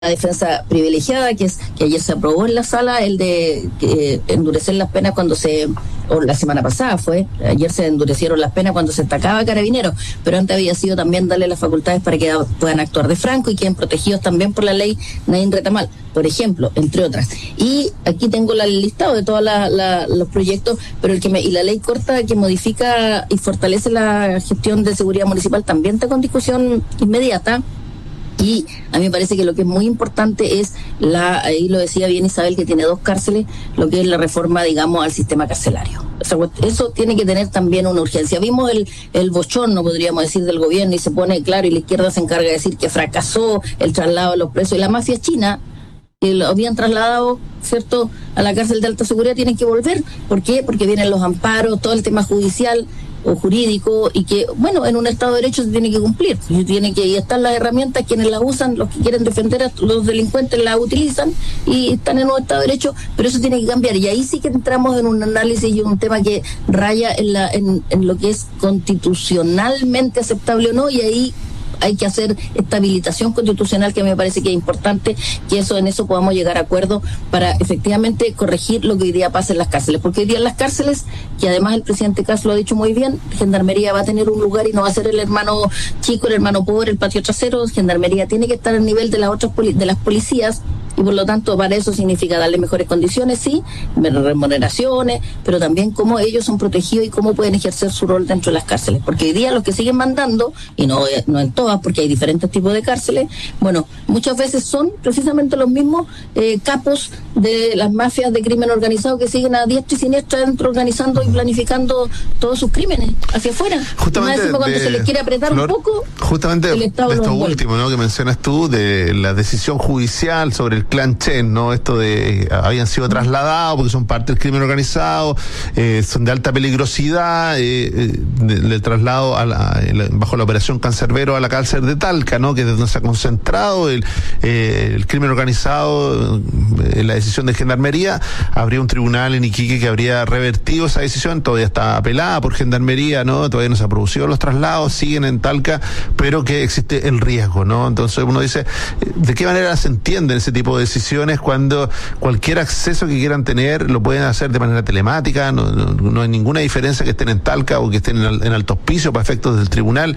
defensa privilegiada, que ayer se aprobó en la sala, el de endurecer las penas o la semana pasada ayer se endurecieron las penas cuando se atacaba a Carabineros, pero antes había sido también darle las facultades para que puedan actuar de franco y queden protegidos también por la ley Naín Retamal, por ejemplo, entre otras. Y aquí tengo el listado de todos los proyectos, pero y la ley corta que modifica y fortalece la gestión de seguridad municipal también está con discusión inmediata. Y a mí me parece que lo que es muy importante es ahí lo decía bien Isabel, que tiene 2 cárceles, lo que es la reforma, digamos, al sistema carcelario. O sea, eso tiene que tener también una urgencia. Vimos el bochorno, podríamos decir, del gobierno, y se pone claro, y la izquierda se encarga de decir que fracasó el traslado de los presos, y la mafia china, que lo habían trasladado, ¿cierto?, a la cárcel de alta seguridad, tienen que volver. ¿Por qué? Porque vienen los amparos, todo el tema judicial o jurídico, y que, bueno, en un Estado de Derecho se tiene que cumplir. Y están las herramientas, quienes las usan, los que quieren defender a los delincuentes las utilizan y están en un Estado de Derecho, pero eso tiene que cambiar. Y ahí sí que entramos en un análisis y un tema que raya en lo que es constitucionalmente aceptable o no, y ahí hay que hacer esta habilitación constitucional, que me parece que es importante, que en eso podamos llegar a acuerdo para efectivamente corregir lo que hoy día pasa en las cárceles. Porque hoy día en las cárceles, que además el presidente Kast lo ha dicho muy bien, Gendarmería va a tener un lugar y no va a ser el hermano chico, el hermano pobre, el patio trasero. Gendarmería tiene que estar al nivel de las otras de las policías, y por lo tanto para eso significa darle mejores condiciones, sí, remuneraciones, pero también cómo ellos son protegidos y cómo pueden ejercer su rol dentro de las cárceles. Porque hoy día los que siguen mandando, y no en todas, porque hay diferentes tipos de cárceles, bueno, muchas veces son precisamente los mismos capos de las mafias de crimen organizado, que siguen a diestra y siniestra dentro, organizando y planificando todos sus crímenes hacia afuera. Justamente cuando se les quiere apretar un poco, justamente el Estado de esto último, ¿no?, que mencionas tú, de la decisión judicial sobre el clan Chen, ¿no? Esto de habían sido trasladados porque son parte del crimen organizado, son de alta peligrosidad, del traslado bajo la operación Cancerbero a la cárcel de Talca, ¿no?, que es donde se ha concentrado el crimen organizado. En la decisión de Gendarmería, habría un tribunal en Iquique que habría revertido esa decisión, todavía está apelada por Gendarmería, ¿no?, todavía no se han producido los traslados, siguen en Talca, pero que existe el riesgo, ¿no? Entonces uno dice, ¿de qué manera se entienden ese tipo de decisiones cuando cualquier acceso que quieran tener lo pueden hacer de manera telemática? No hay ninguna diferencia que estén en Talca o que estén en Alto Hospicio para efectos del tribunal,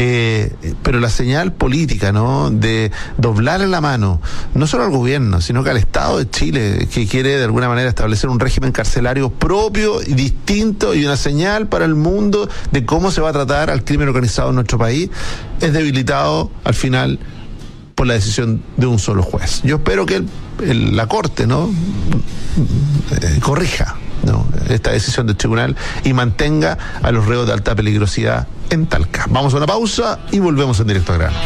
pero la señal política, ¿no?, de doblarle la mano no solo al gobierno, sino que al Estado de Chile, que quiere de alguna manera establecer un régimen carcelario propio y distinto, y una señal para el mundo de cómo se va a tratar al crimen organizado en nuestro país, es debilitado al final por la decisión de un solo juez. Yo espero que la Corte, ¿no?, corrija, ¿no?, esta decisión del tribunal y mantenga a los reos de alta peligrosidad en Talca. Vamos a una pausa y volvemos en Directo al Grano.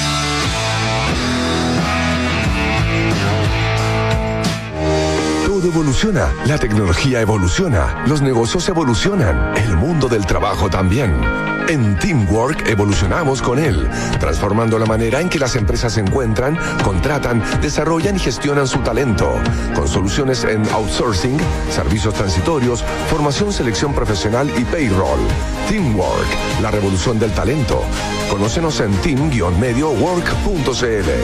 Todo evoluciona, la tecnología evoluciona, los negocios evolucionan, el mundo del trabajo también. En Teamwork evolucionamos con él, transformando la manera en que las empresas se encuentran, contratan, desarrollan y gestionan su talento, con soluciones en outsourcing, servicios transitorios, formación, selección profesional y payroll. Teamwork, la revolución del talento. Conócenos en team-mediowork.cl.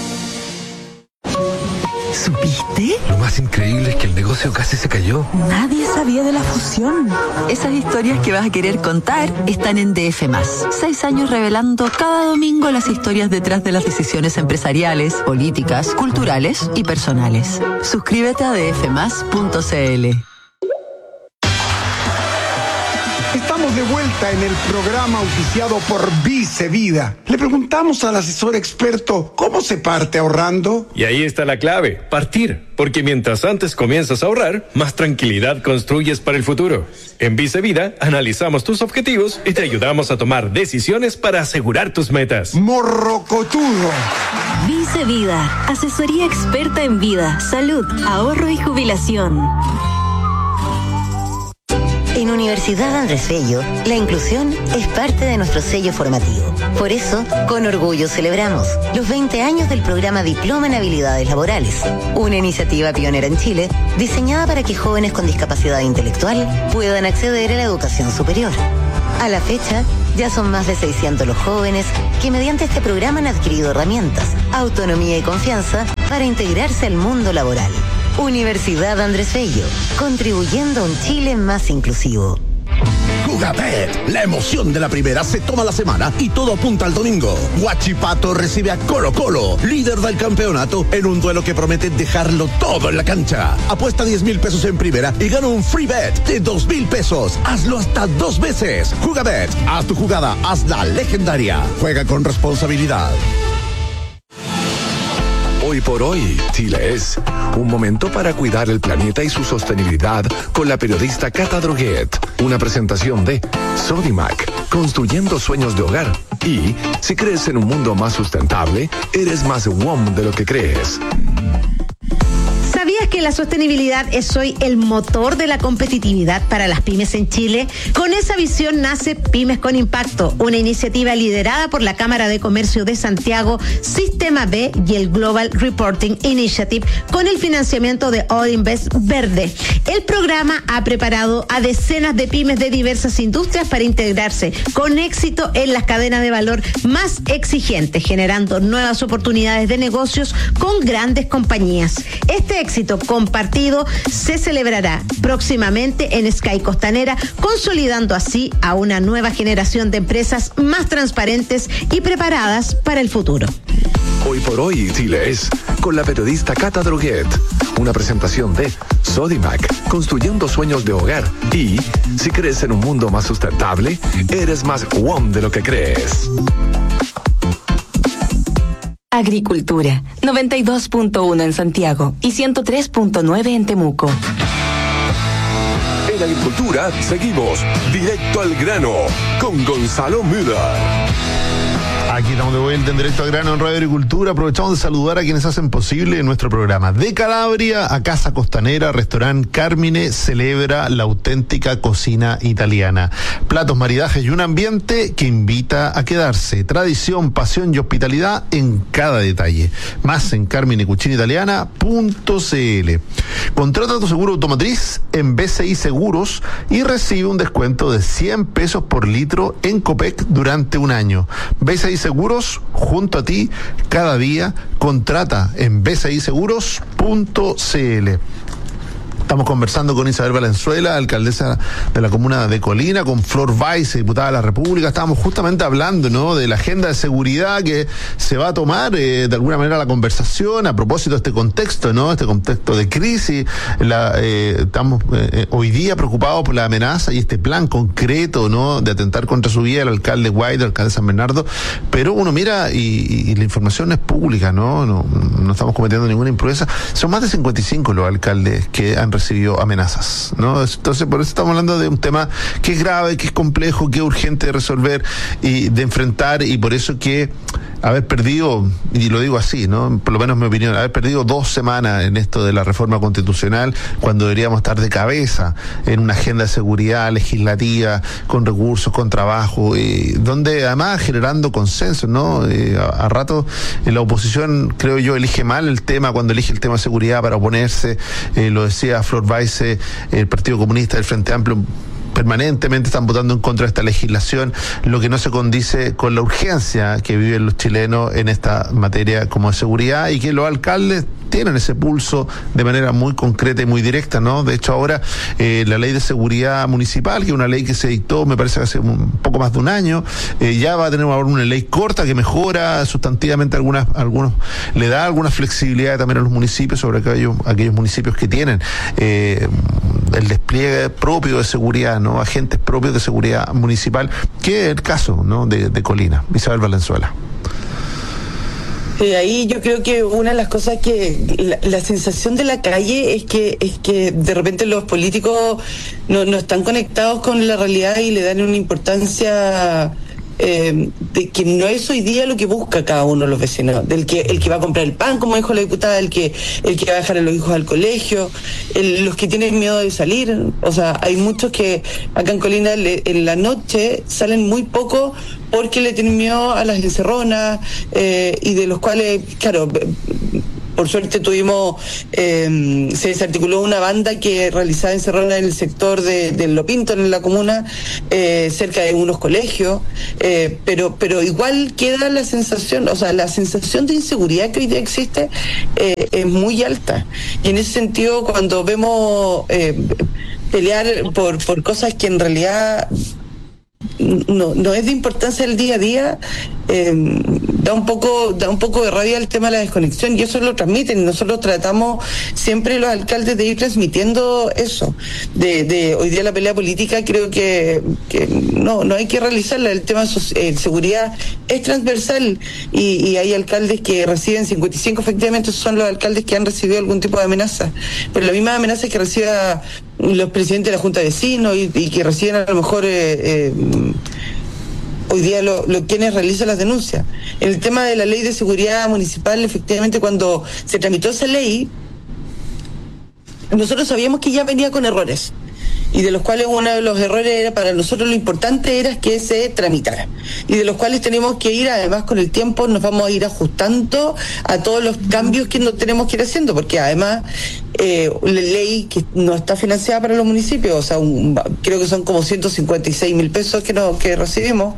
¿Supiste? Lo más increíble es que el negocio casi se cayó. Nadie sabía de la fusión. Esas historias que vas a querer contar están en DF+. 6 años revelando cada domingo las historias detrás de las decisiones empresariales, políticas, culturales y personales. Suscríbete a dfmas.cl. Estamos de vuelta en el programa auspiciado por Vice Vida. Le preguntamos al asesor experto cómo se parte ahorrando. Y ahí está la clave, partir. Porque mientras antes comienzas a ahorrar, más tranquilidad construyes para el futuro. En Vice Vida analizamos tus objetivos y te ayudamos a tomar decisiones para asegurar tus metas. Morrocotudo. Vice Vida, asesoría experta en vida, salud, ahorro y jubilación. En Universidad Andrés Bello, la inclusión es parte de nuestro sello formativo. Por eso, con orgullo celebramos los 20 años del programa Diploma en Habilidades Laborales, una iniciativa pionera en Chile diseñada para que jóvenes con discapacidad intelectual puedan acceder a la educación superior. A la fecha, Ya son más de 600 los jóvenes que mediante este programa han adquirido herramientas, autonomía y confianza para integrarse al mundo laboral. Universidad Andrés Bello, contribuyendo a un Chile más inclusivo. Jugabet, la emoción de la primera se toma la semana y todo apunta al domingo. Huachipato recibe a Colo Colo, líder del campeonato, en un duelo que promete dejarlo todo en la cancha. Apuesta 10,000 pesos en primera y gana un free bet de 2,000 pesos. Hazlo hasta 2 veces. Jugabet, haz tu jugada, hazla legendaria. Juega con responsabilidad. Hoy por hoy, Chile es un momento para cuidar el planeta y su sostenibilidad con la periodista Cata Droguet. Una presentación de Sodimac, construyendo sueños de hogar. Y si crees en un mundo más sustentable, eres más WOM de lo que crees. ¿Sabías que la sostenibilidad es hoy el motor de la competitividad para las pymes en Chile? Con esa visión nace Pymes con Impacto, una iniciativa liderada por la Cámara de Comercio de Santiago, Sistema B y el Global Reporting Initiative, con el financiamiento de All Invest Verde. El programa ha preparado a decenas de pymes de diversas industrias para integrarse con éxito en las cadenas de valor más exigentes, generando nuevas oportunidades de negocios con grandes compañías. Este éxito compartido se celebrará próximamente en Sky Costanera, consolidando así a una nueva generación de empresas más transparentes y preparadas para el futuro. Hoy por hoy, Chile es con la periodista Cata Droguet. Una presentación de Sodimac, construyendo sueños de hogar. Y si crees en un mundo más sustentable, eres más WOM de lo que crees. Agricultura, 92.1 en Santiago y 103.9 en Temuco. En Agricultura seguimos directo al grano con Gonzalo Müller. Aquí estamos de vuelta en Directo al Grano en Radio Agricultura. Aprovechamos de saludar a quienes hacen posible nuestro programa. De Calabria a Casa Costanera, Restaurante Carmine celebra la auténtica cocina italiana. Platos, maridajes y un ambiente que invita a quedarse. Tradición, pasión y hospitalidad en cada detalle. Más en carminecucinaitaliana.cl. Contrata tu seguro automotriz en BCI Seguros y recibe un descuento de 100 pesos por litro en Copec durante un año. BCI Seguros, junto a ti, cada día. Contrata en bciseguros.cl. Estamos conversando con Isabel Valenzuela, alcaldesa de la comuna de Colina, con Flor Weiss, diputada de la República. Estábamos justamente hablando, ¿no?, de la agenda de seguridad que se va a tomar de alguna manera la conversación a propósito de este contexto, ¿no?, este contexto de crisis. Estamos hoy día preocupados por la amenaza y este plan concreto, ¿no?, de atentar contra su vida el alcalde White, el alcalde San Bernardo. Pero uno mira y la información es pública, no estamos cometiendo ninguna imprudencia. Son más de 55 los alcaldes que han recibido amenazas, ¿no? Entonces, por eso estamos hablando de un tema que es grave, que es complejo, que es urgente de resolver y de enfrentar, y por eso que haber perdido, y lo digo así, ¿no?, por lo menos mi opinión, haber perdido 2 semanas en esto de la reforma constitucional, cuando deberíamos estar de cabeza en una agenda de seguridad legislativa, con recursos, con trabajo, donde además generando consenso, ¿no? A rato la oposición, creo yo, elige mal el tema cuando elige el tema de seguridad para oponerse. Lo decía Flor Weiss, el Partido Comunista, el Frente Amplio, permanentemente están votando en contra de esta legislación, lo que no se condice con la urgencia que viven los chilenos en esta materia como de seguridad, y que los alcaldes tienen ese pulso de manera muy concreta y muy directa, ¿no? De hecho, ahora la ley de seguridad municipal, que es una ley que se dictó, me parece que hace un poco más de un año, ya va a tener ahora una ley corta que mejora sustantivamente algunos, le da alguna flexibilidad también a los municipios, sobre aquellos municipios que tienen el despliegue propio de seguridad, ¿no? Agentes propios de seguridad municipal, que es el caso, ¿no?, de Colina. Isabel Valenzuela. Ahí yo creo que una de las cosas que la sensación de la calle es que de repente los políticos no están conectados con la realidad y le dan una importancia de que no es hoy día lo que busca cada uno de los vecinos, el que va a comprar el pan, como dijo la diputada, el que va a dejar a los hijos al colegio, los que tienen miedo de salir. O sea, hay muchos que acá en Colina en la noche salen muy poco porque le tienen miedo a las encerronas, y de los cuales, claro, por suerte tuvimos, se desarticuló una banda que realizaba encerronas en el sector del Lo Pinto, en la comuna, cerca de unos colegios, pero igual queda la sensación, o sea, la sensación de inseguridad que hoy día existe es muy alta. Y en ese sentido, cuando vemos pelear por cosas que en realidad no es de importancia el día a día, da un poco de rabia el tema de la desconexión, y eso lo transmiten, y nosotros tratamos siempre los alcaldes de ir transmitiendo eso, de hoy día la pelea política creo que no hay que realizarla. El tema de seguridad es transversal, y hay alcaldes que reciben 55, efectivamente son los alcaldes que han recibido algún tipo de amenaza, pero la misma amenaza que reciba los presidentes de la Junta de Vecinos y que reciben a lo mejor hoy día quienes realizan las denuncias. En el tema de la ley de seguridad municipal, efectivamente, cuando se tramitó esa ley, nosotros sabíamos que ya venía con errores, y de los cuales uno de los errores era, para nosotros lo importante era que se tramitara, y de los cuales tenemos que ir, además con el tiempo nos vamos a ir ajustando a todos los cambios que nos tenemos que ir haciendo, porque además la ley que no está financiada para los municipios, o sea, creo que son como 156.000 pesos que recibimos,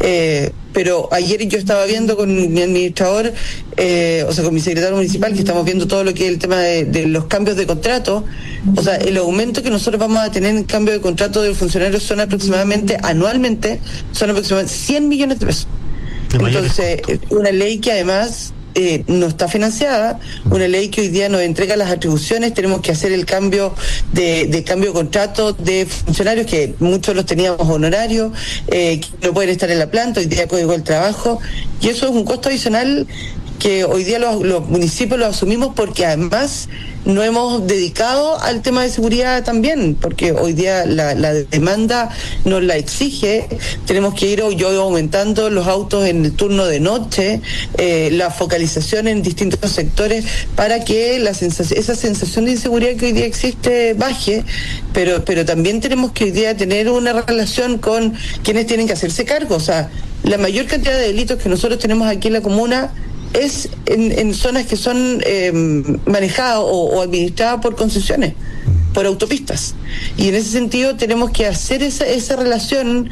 pero ayer yo estaba viendo con mi administrador, o sea, con mi secretario municipal, que estamos viendo todo lo que es el tema de los cambios de contrato. O sea, el aumento que nosotros vamos a tener en cambio de contrato de funcionarios son aproximadamente, anualmente, son aproximadamente 100 millones de pesos. Entonces, una ley que además no está financiada, una ley que hoy día nos entrega las atribuciones, tenemos que hacer el cambio de cambio de contrato de funcionarios, que muchos los teníamos honorarios, que no pueden estar en la planta, hoy día Código del Trabajo, y eso es un costo adicional que hoy día los municipios lo asumimos, porque además no hemos dedicado al tema de seguridad también, porque hoy día la demanda nos la exige. Tenemos que ir aumentando los autos en el turno de noche, la focalización en distintos sectores, para que esa sensación de inseguridad que hoy día existe baje, pero también tenemos que hoy día tener una relación con quienes tienen que hacerse cargo. O sea, la mayor cantidad de delitos que nosotros tenemos aquí en la comuna es en zonas que son manejadas o administradas por concesiones, por autopistas, y en ese sentido tenemos que hacer esa relación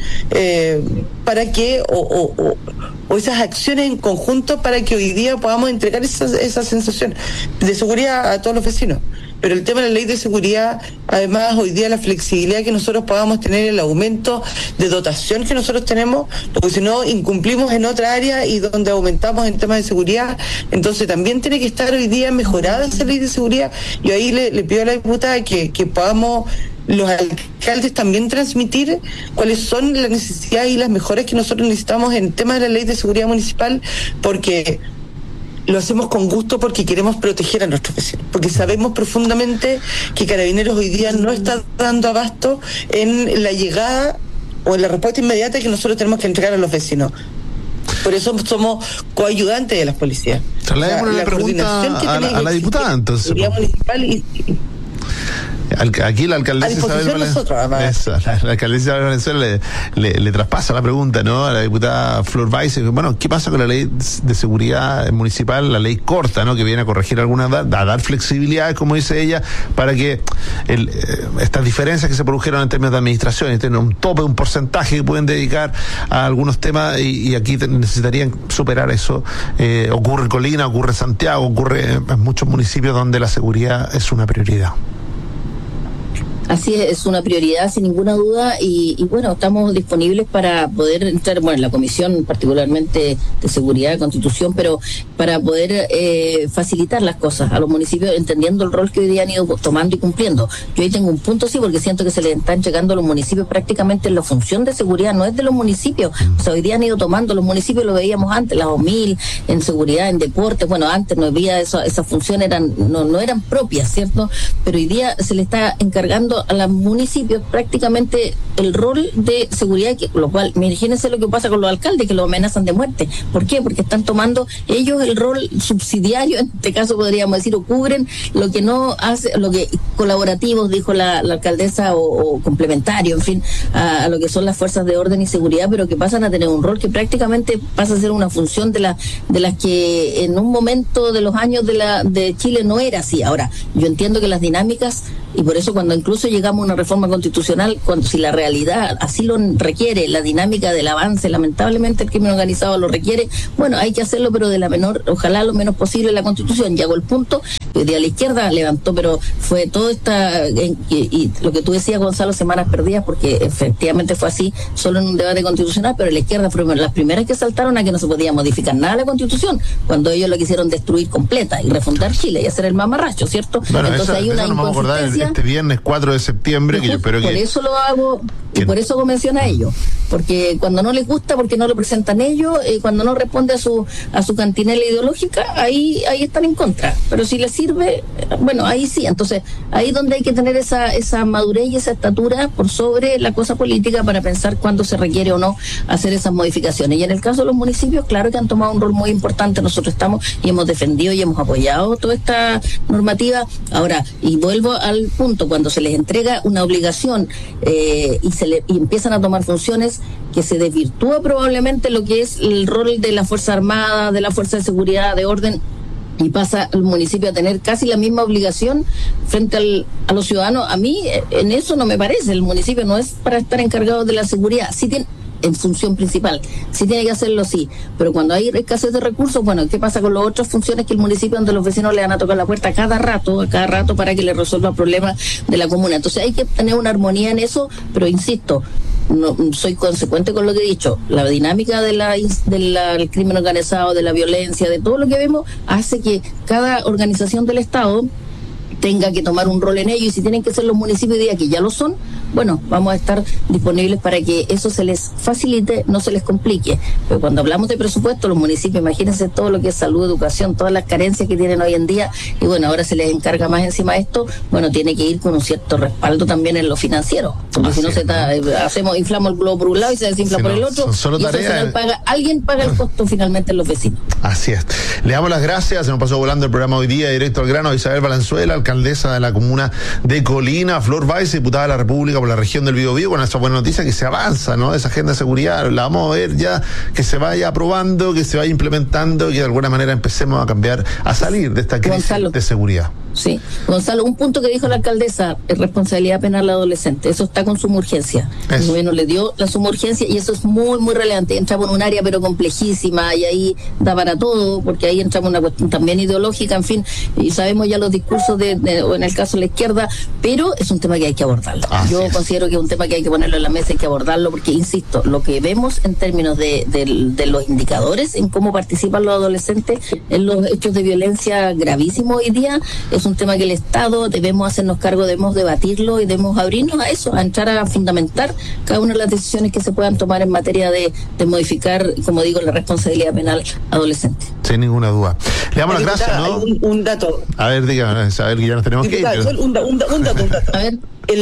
para que o esas acciones en conjunto, para que hoy día podamos entregar esa sensación de seguridad a todos los vecinos. Pero el tema de la ley de seguridad, además, hoy día la flexibilidad que nosotros podamos tener, el aumento de dotación que nosotros tenemos, porque si no incumplimos en otra área y donde aumentamos en temas de seguridad, entonces también tiene que estar hoy día mejorada esa ley de seguridad. Y ahí le pido a la diputada que podamos los alcaldes también transmitir cuáles son las necesidades y las mejoras que nosotros necesitamos en temas de la ley de seguridad municipal, porque lo hacemos con gusto, porque queremos proteger a nuestros vecinos, porque sabemos profundamente que Carabineros hoy día no está dando abasto en la llegada o en la respuesta inmediata que nosotros tenemos que entregar a los vecinos. Por eso somos coayudantes de las policías. Trasladémosle la pregunta a la diputada, entonces. Seguridad municipal Aquí la alcaldesa la alcaldesa de Valenzuela le traspasa la pregunta, ¿no?, a la diputada Flor Weiss. Bueno, ¿qué pasa con la ley de seguridad municipal, la ley corta, ¿no?, que viene a corregir algunas, a dar flexibilidad, como dice ella, para que estas diferencias que se produjeron en términos de administración tienen un tope, un porcentaje que pueden dedicar a algunos temas, y aquí necesitarían superar eso. Ocurre en Colina, ocurre en Santiago, ocurre en muchos municipios donde la seguridad es una prioridad. Así es una prioridad sin ninguna duda, y bueno, estamos disponibles para poder entrar, bueno, en la comisión particularmente de seguridad de Constitución, pero para poder facilitar las cosas a los municipios, entendiendo el rol que hoy día han ido tomando y cumpliendo. Yo ahí tengo un punto, sí, porque siento que se les están llegando a los municipios prácticamente la función de seguridad, no es de los municipios. O sea, hoy día han ido tomando los municipios, lo veíamos antes, las OMIL, en seguridad, en deporte, bueno, antes no había esas funciones, no eran propias, ¿cierto? Pero hoy día se le está encargando a los municipios prácticamente el rol de seguridad, lo cual, imagínense lo que pasa con los alcaldes, que los amenazan de muerte. ¿Por qué? Porque están tomando ellos el rol subsidiario, en este caso podríamos decir, o cubren lo que no hace, lo que colaborativos, dijo la alcaldesa, o complementario, en fin, a lo que son las fuerzas de orden y seguridad, pero que pasan a tener un rol que prácticamente pasa a ser una función de las que en un momento de los años de Chile no era así. Ahora, yo entiendo que las dinámicas, y por eso cuando incluso llegamos a una reforma constitucional, si la realidad así lo requiere, la dinámica del avance, lamentablemente el crimen organizado lo requiere, bueno, hay que hacerlo, pero ojalá lo menos posible la Constitución. Llegó el punto que hoy día la izquierda levantó, pero fue todo y lo que tú decías, Gonzalo, semanas perdidas, porque efectivamente fue así, solo en un debate constitucional, pero la izquierda fueron las primeras que saltaron a que no se podía modificar nada de la Constitución, cuando ellos la quisieron destruir completa y refundar Chile y hacer el mamarracho, ¿cierto? Bueno, entonces hay una inconsistencia. Este viernes 4 de septiembre, que yo espero por eso lo hago, y por eso menciona a ellos, porque cuando no les gusta, porque no lo presentan ellos, cuando no responde a su cantinela ideológica, ahí están en contra, pero si les sirve, bueno, ahí sí. Entonces ahí es donde hay que tener esa madurez y esa estatura por sobre la cosa política para pensar cuándo se requiere o no hacer esas modificaciones. Y en el caso de los municipios, claro que han tomado un rol muy importante. Nosotros estamos y hemos defendido y hemos apoyado toda esta normativa. Ahora, y vuelvo al punto, cuando se les entrega una obligación y empiezan a tomar funciones, que se desvirtúa probablemente lo que es el rol de la Fuerza Armada, de la Fuerza de Seguridad, de Orden, y pasa el municipio a tener casi la misma obligación frente a los ciudadanos. A mí en eso no me parece. El municipio no es para estar encargado de la seguridad. Sí tiene, en función principal, sí tiene que hacerlo, sí, pero cuando hay escasez de recursos, bueno, ¿qué pasa con las otras funciones que el municipio, donde los vecinos le van a tocar la puerta a cada rato para que le resuelva problemas de la comuna? Entonces hay que tener una armonía en eso, pero insisto, no soy consecuente con lo que he dicho. La dinámica del crimen organizado, de la violencia, de todo lo que vemos, hace que cada organización del Estado tenga que tomar un rol en ello, y si tienen que ser los municipios, día que ya lo son, bueno, vamos a estar disponibles para que eso se les facilite, no se les complique. Pero cuando hablamos de presupuesto, los municipios, imagínense todo lo que es salud, educación, todas las carencias que tienen hoy en día, y bueno, ahora se les encarga más encima de esto, bueno, tiene que ir con un cierto respaldo también en lo financiero, porque si no inflamos el globo por un lado y se desinfla por el otro, y eso al final alguien paga el costo finalmente en los vecinos. Así es. Le damos las gracias, se nos pasó volando el programa hoy día, directo al grano, a Isabel Valenzuela, alcaldesa de la comuna de Colina, Flor Báez, diputada de la República por la región del Biobío, con esta buena noticia que se avanza, ¿no? Esa agenda de seguridad, la vamos a ver ya, que se vaya aprobando, que se vaya implementando, que de alguna manera empecemos a cambiar, a salir de esta crisis de seguridad. Sí, Gonzalo, un punto que dijo la alcaldesa, es responsabilidad penal al adolescente, eso está con suma urgencia. El gobierno le dio la suma urgencia y eso es muy, muy relevante. Entramos en un área pero complejísima y ahí da para todo, porque ahí entramos en una cuestión también ideológica, en fin, y sabemos ya los discursos o en el caso de la izquierda, pero es un tema que hay que abordarlo. Yo considero que es un tema que hay que ponerlo en la mesa, hay que abordarlo, porque, insisto, lo que vemos en términos de los indicadores en cómo participan los adolescentes en los hechos de violencia gravísimos hoy día, es un tema que el Estado debemos hacernos cargo, debemos debatirlo y debemos abrirnos a eso, a entrar a fundamentar cada una de las decisiones que se puedan tomar en materia de modificar, como digo, la responsabilidad penal adolescente. Sin ninguna duda. Le damos las gracias, ¿no? Un dato. A ver, dígame, a ver que ya nos tenemos que ir. Pero... Un dato. A ver.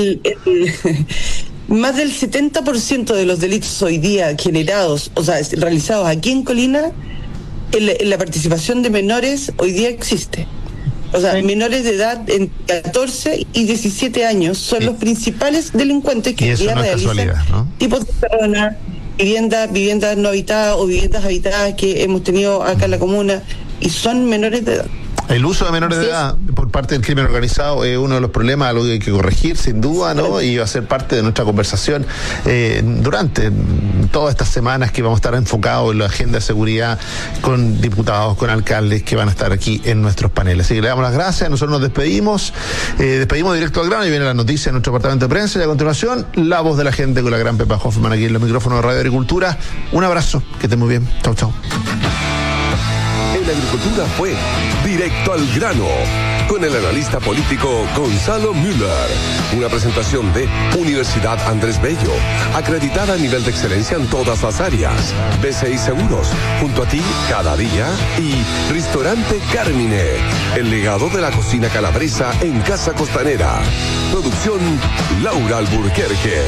Más del 70% de los delitos hoy día generados, o sea, realizados aquí en Colina, la participación de menores hoy día existe. O sea, menores de edad en 14 y 17 años son los principales delincuentes que hoy día realizan, ¿no? Tipos de personas, viviendas no habitadas o viviendas habitadas que hemos tenido acá en la comuna, y son menores de edad. El uso de menores de edad por parte del crimen organizado es uno de los problemas, algo que hay que corregir sin duda, ¿no? Y va a ser parte de nuestra conversación durante todas estas semanas que vamos a estar enfocados en la agenda de seguridad con diputados, con alcaldes que van a estar aquí en nuestros paneles. Así que le damos las gracias, nosotros nos despedimos directo al grano, y viene la noticia de nuestro departamento de prensa, y a continuación la voz de la gente con la gran Pepa Hoffman aquí en los micrófonos de Radio Agricultura. Un abrazo, que estén muy bien. Chau. La agricultura fue directo al grano con el analista político Gonzalo Müller. Una presentación de Universidad Andrés Bello, acreditada a nivel de excelencia en todas las áreas. BCI Seguros, junto a ti cada día. Y Restaurante Carmine, el legado de la cocina calabresa en Casa Costanera. Producción Laura Alburquerque.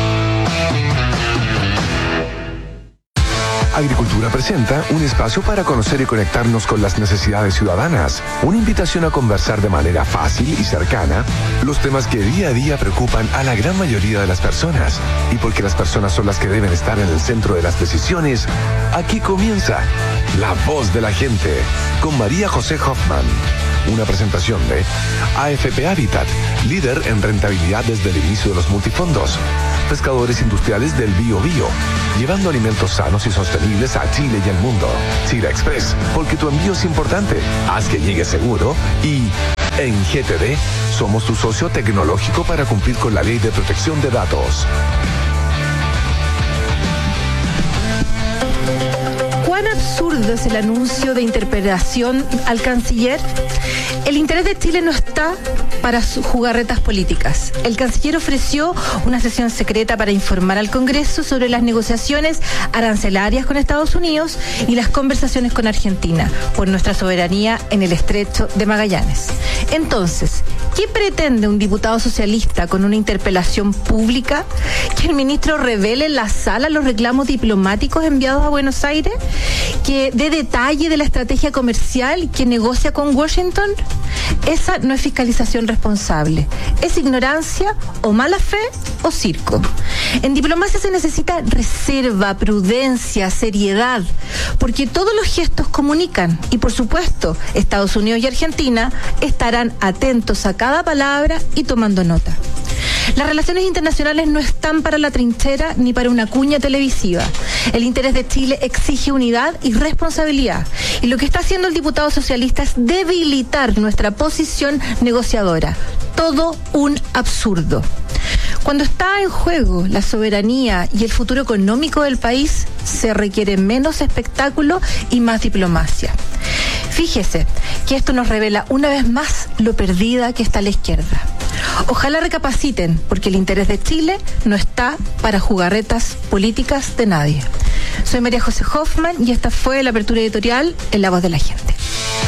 Agricultura presenta un espacio para conocer y conectarnos con las necesidades ciudadanas. Una invitación a conversar de manera fácil y cercana los temas que día a día preocupan a la gran mayoría de las personas. Y porque las personas son las que deben estar en el centro de las decisiones, aquí comienza La Voz de la Gente con María José Hoffman. Una presentación de AFP Habitat, líder en rentabilidad desde el inicio de los multifondos. Pescadores industriales del Bío Bío, llevando alimentos sanos y sostenibles a Chile y el mundo. Chile Express, porque tu envío es importante. Haz que llegue seguro. Y en GTD, somos tu socio tecnológico para cumplir con la Ley de Protección de Datos. ¿Cuán absurdo es el anuncio de interpelación al canciller? El interés de Chile no está para sus jugarretas políticas. El canciller ofreció una sesión secreta para informar al Congreso sobre las negociaciones arancelarias con Estados Unidos y las conversaciones con Argentina por nuestra soberanía en el Estrecho de Magallanes. Entonces, ¿qué pretende un diputado socialista con una interpelación pública? ¿Que el ministro revele en la sala los reclamos diplomáticos enviados a Buenos Aires? ¿Que dé detalle de la estrategia comercial que negocia con Washington? Esa no es fiscalización responsable. Es ignorancia o mala fe o circo. En diplomacia se necesita reserva, prudencia, seriedad, porque todos los gestos comunican y, por supuesto, Estados Unidos y Argentina estarán atentos a cada palabra y tomando nota. Las relaciones internacionales no están para la trinchera ni para una cuña televisiva. El interés de Chile exige unidad y responsabilidad. Y lo que está haciendo el diputado socialista es debilitar nuestra posición negociadora. Todo un absurdo. Cuando está en juego la soberanía y el futuro económico del país, se requiere menos espectáculo y más diplomacia. Fíjese que esto nos revela una vez más lo perdida que está la izquierda. Ojalá recapaciten, porque el interés de Chile no está para jugarretas políticas de nadie. Soy María José Hoffman y esta fue la apertura editorial en La Voz de la Gente.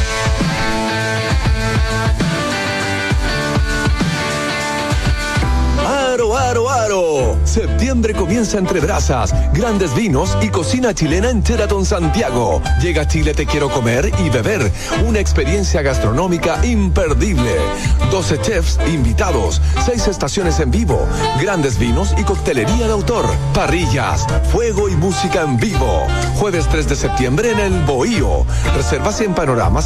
¡Aro! Septiembre comienza entre brasas, grandes vinos y cocina chilena en Sheraton Santiago. Llega a Chile Te Quiero Comer y Beber, una experiencia gastronómica imperdible. 12 chefs invitados, 6 estaciones en vivo, grandes vinos y coctelería de autor, parrillas, fuego y música en vivo. Jueves 3 de septiembre en el Bohío. Reservas en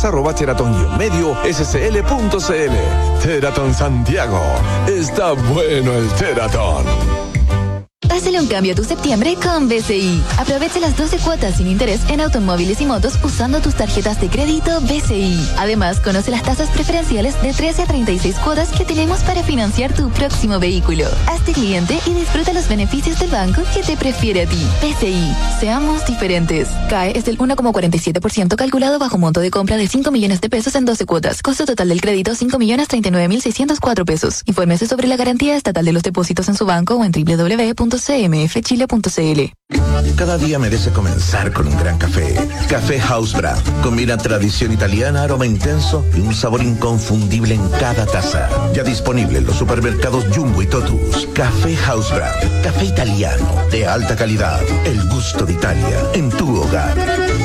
panoramas@sheraton-medio-scl.cl. Sheraton Santiago. Está bueno el Sheraton. Hazle un cambio a tu septiembre con BCI. Aprovecha las 12 cuotas sin interés en automóviles y motos usando tus tarjetas de crédito BCI. Además, conoce las tasas preferenciales de 13 a 36 cuotas que tenemos para financiar tu próximo vehículo. Hazte cliente y disfruta los beneficios del banco que te prefiere a ti. BCI. Seamos diferentes. CAE es del 1,47% calculado bajo monto de compra de 5 millones de pesos en 12 cuotas. Costo total del crédito 5.039.604 pesos. Infórmese sobre la garantía estatal de los depósitos en su banco o en www.cmfchile.cl. Cada día merece comenzar con un gran café. Café House Brand. Combina tradición italiana, aroma intenso y un sabor inconfundible en cada taza. Ya disponible en los supermercados Jumbo y Totus. Café House Brand. Café italiano de alta calidad. El gusto de Italia en tu hogar.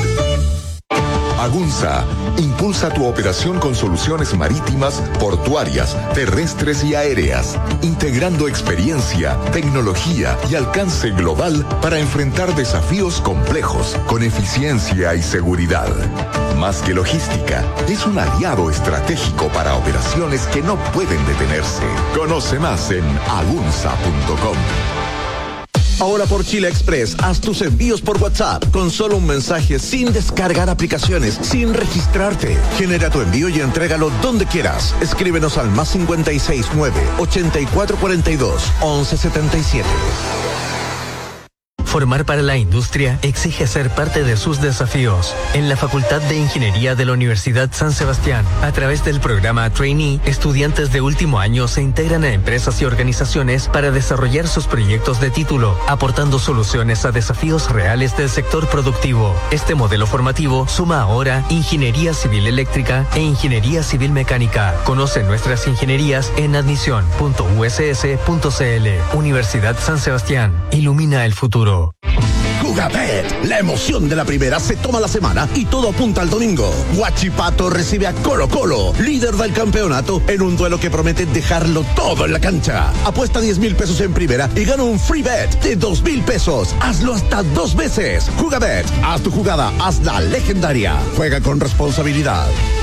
Agunza impulsa tu operación con soluciones marítimas, portuarias, terrestres y aéreas, integrando experiencia, tecnología y alcance global para enfrentar desafíos complejos con eficiencia y seguridad. Más que logística, es un aliado estratégico para operaciones que no pueden detenerse. Conoce más en agunza.com. Ahora por Chile Express, haz tus envíos por WhatsApp con solo un mensaje, sin descargar aplicaciones, sin registrarte. Genera tu envío y entrégalo donde quieras. Escríbenos al +569 8442 1177. Formar para la industria exige ser parte de sus desafíos. En la Facultad de Ingeniería de la Universidad San Sebastián, a través del programa Trainee, estudiantes de último año se integran a empresas y organizaciones para desarrollar sus proyectos de título, aportando soluciones a desafíos reales del sector productivo. Este modelo formativo suma ahora Ingeniería Civil Eléctrica e Ingeniería Civil Mecánica. Conoce nuestras ingenierías en admisión.uss.cl. Universidad San Sebastián. Ilumina el futuro. Jugabet, la emoción de la primera se toma la semana y todo apunta al domingo. Huachipato recibe a Colo Colo, líder del campeonato, en un duelo que promete dejarlo todo en la cancha. Apuesta 10,000 pesos en primera y gana un free bet de 2,000 pesos. Hazlo hasta 2 veces. Jugabet, haz tu jugada, hazla legendaria. Juega con responsabilidad.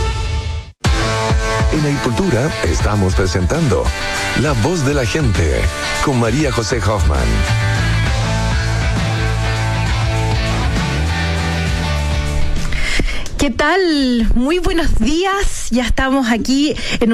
En Agricultura estamos presentando La Voz de la Gente con María José Hoffman. ¿Qué tal? Muy buenos días. Ya estamos aquí en